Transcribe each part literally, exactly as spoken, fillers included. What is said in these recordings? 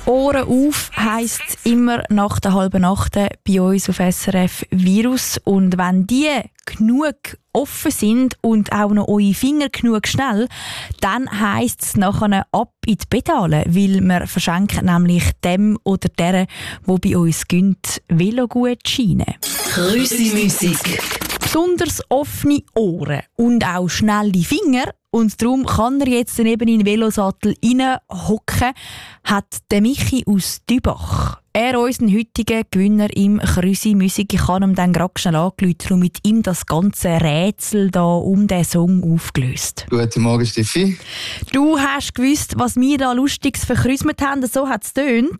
Ohren auf heisst immer nach der halben Nacht bei uns auf S R F Virus. Und wenn die genug offen sind und auch noch eure Finger genug schnell, dann heisst es nachher ab in die Pedale, weil wir verschenken nämlich dem oder der, der bei uns gönnt, Velogutscheine. Krüsi-Musik. Besonders offene Ohren und auch schnelle Finger. Und darum kann er jetzt neben in den Velosattel reinhocken, hat der Michi aus Dübach. Er, unseren heutigen Gewinner im Krüsi-Musik, ich habe ihm dann gerade schnell angerufen und mit ihm das ganze Rätsel da um den Song aufgelöst. Guten Morgen, Steffi. Du hast gewusst, was wir da Lustiges verkrüsmet haben, so hat es getönt.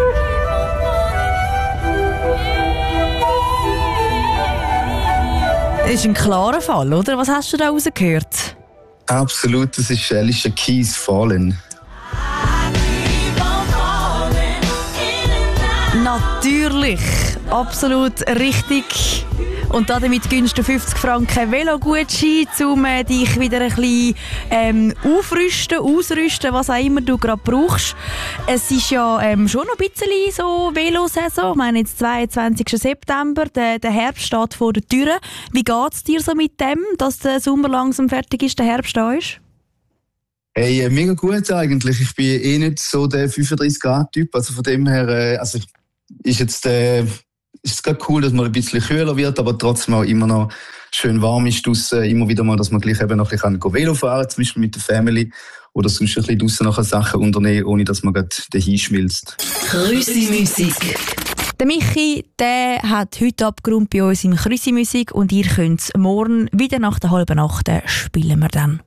Das ist ein klarer Fall, oder? Was hast du da rausgehört? Absolut, das ist Alicia Keys «Fallen». Natürlich, absolut richtig. Und damit gönnst du fünfzig Franken Velogutschein, um äh, dich wieder ein bisschen ähm, aufrüsten, ausrüsten, was auch immer du gerade brauchst. Es ist ja ähm, schon noch ein bisschen so Velosaison. Ich meine, jetzt zweiundzwanzigsten September, der, der Herbst steht vor der Tür. Wie geht es dir so mit dem, dass der Sommer langsam fertig ist, der Herbst da ist? Hey, äh, mega gut eigentlich. Ich bin eh nicht so der fünfunddreißig Grad Typ. Also von dem her, äh, also ist jetzt äh, ist es gerade cool, dass man ein bisschen kühler wird, aber trotzdem auch immer noch schön warm ist draussen. Immer wieder mal, dass man gleich eben noch ein bisschen Velo fahren kann, zum Beispiel mit der Family. Oder sonst ein bisschen draussen nachher Sachen unternehmen, ohne dass man gerade dahin schmilzt. Krüsi-Musik. Der Michi, der hat heute abgerundet bei uns im Krüsi-Musik und ihr könnt es morgen wieder nach der halben Nacht spielen wir dann.